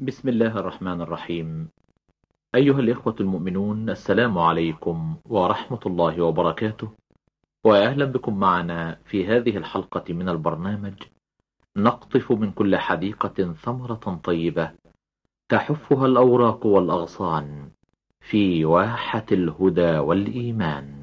بسم الله الرحمن الرحيم. أيها الإخوة المؤمنون، السلام عليكم ورحمة الله وبركاته، وأهلا بكم معنا في هذه الحلقة من البرنامج. نقطف من كل حديقة ثمرة طيبة تحفها الأوراق والأغصان في واحة الهدى والإيمان.